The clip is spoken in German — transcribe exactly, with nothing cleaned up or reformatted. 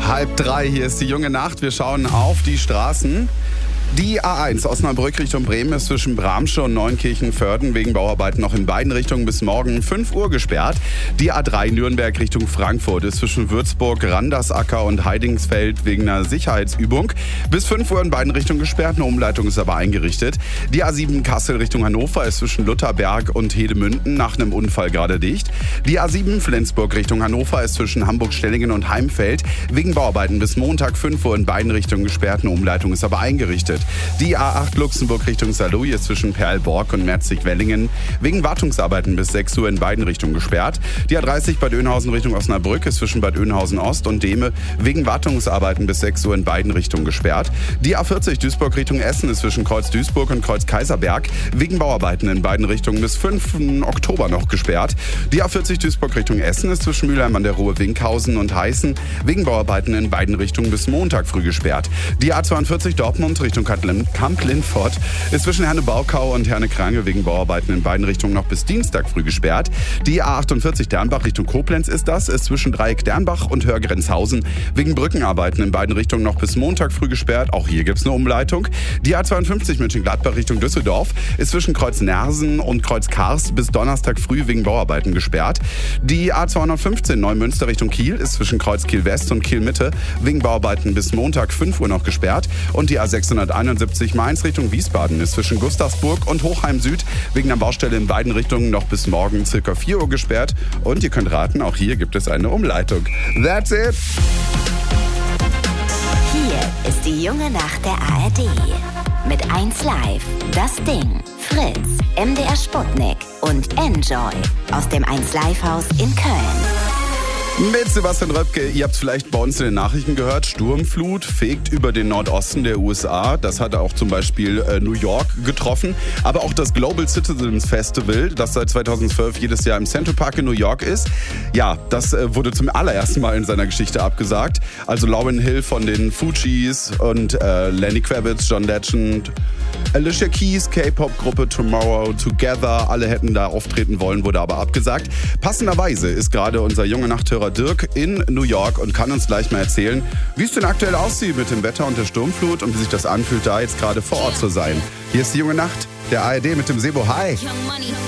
Halb drei, hier ist die junge Nacht. Wir schauen auf die Straßen. Die A eins Osnabrück Richtung Bremen ist zwischen Bramsche und Neunkirchen-Vörden wegen Bauarbeiten noch in beiden Richtungen bis morgen fünf Uhr gesperrt. Die A drei Nürnberg Richtung Frankfurt ist zwischen Würzburg, Randersacker und Heidingsfeld wegen einer Sicherheitsübung bis fünf Uhr in beiden Richtungen gesperrt. Eine Umleitung ist aber eingerichtet. Die A sieben Kassel Richtung Hannover ist zwischen Lutherberg und Hedemünden nach einem Unfall gerade dicht. Die A sieben Flensburg Richtung Hannover ist zwischen Hamburg-Stellingen und Heimfeld wegen Bauarbeiten bis Montag fünf Uhr in beiden Richtungen gesperrt. Eine Umleitung ist aber eingerichtet. Die A acht Luxemburg Richtung Saarlouis ist zwischen Perlborg und Merzig-Wellingen wegen Wartungsarbeiten bis sechs Uhr in beiden Richtungen gesperrt. Die A dreißig Bad Oeynhausen Richtung Osnabrück ist zwischen Bad Oeynhausen Ost und Dehme wegen Wartungsarbeiten bis sechs Uhr in beiden Richtungen gesperrt. Die A vierzig Duisburg Richtung Essen ist zwischen Kreuz Duisburg und Kreuz Kaiserberg wegen Bauarbeiten in beiden Richtungen bis fünften Oktober noch gesperrt. Die A vierzig Duisburg Richtung Essen ist zwischen Mülheim an der Ruhr, Winkhausen und Heißen wegen Bauarbeiten in beiden Richtungen bis Montag früh gesperrt. Die A zweiundvierzig Dortmund Richtung Kamp-Lindfort ist zwischen Herne-Baukau und Herne-Krange wegen Bauarbeiten in beiden Richtungen noch bis Dienstag früh gesperrt. Die A achtundvierzig Dernbach Richtung Koblenz ist das, ist zwischen Dreieck Dernbach und Hörgrenzhausen wegen Brückenarbeiten in beiden Richtungen noch bis Montag früh gesperrt. Auch hier gibt es eine Umleitung. Die A zweiundfünfzig Mönchengladbach Richtung Düsseldorf ist zwischen Kreuz Nersen und Kreuz Karst bis Donnerstag früh wegen Bauarbeiten gesperrt. Die A zweihundertfünfzehn Neumünster Richtung Kiel ist zwischen Kreuz Kiel West und Kiel Mitte wegen Bauarbeiten bis Montag fünf Uhr noch gesperrt. Und die A sechshunderteinundsiebzig Mainz Richtung Wiesbaden ist zwischen Gustavsburg und Hochheim Süd wegen einer Baustelle in beiden Richtungen noch bis morgen circa vier Uhr gesperrt. Und ihr könnt raten, auch hier gibt es eine Umleitung. That's it! Hier ist die junge Nacht der A R D. Mit eins Live, Das Ding, Fritz, M D R Sputnik und Enjoy aus dem eins Live Haus in Köln. Mit Sebastian Röpke, ihr habt es vielleicht bei uns in den Nachrichten gehört, Sturmflut fegt über den Nordosten der U S A. Das hat auch zum Beispiel äh, New York getroffen. Aber auch das Global Citizens Festival, das seit zweitausendzwölf jedes Jahr im Central Park in New York ist. Ja, das äh, wurde zum allerersten Mal in seiner Geschichte abgesagt. Also Lauryn Hill von den Fugees und äh, Lenny Kravitz, John Legend, Alicia Keys, K-Pop-Gruppe Tomorrow Together, alle hätten da auftreten wollen, wurde aber abgesagt. Passenderweise ist gerade unser junge Nachthörer Dirk in New York und kann uns gleich mal erzählen, wie es denn aktuell aussieht mit dem Wetter und der Sturmflut und wie sich das anfühlt, da jetzt gerade vor Ort zu sein. Hier ist die junge Nacht, der A R D mit dem Sebo. Hi!